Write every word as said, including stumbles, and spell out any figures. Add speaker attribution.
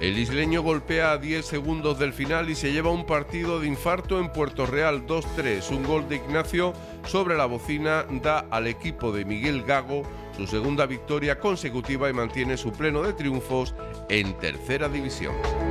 Speaker 1: El isleño golpea a diez segundos del final y se lleva un partido de infarto en Puerto Real dos tres. Un gol de Ignacio sobre la bocina da al equipo de Miguel Gago su segunda victoria consecutiva y mantiene su pleno de triunfos en tercera división.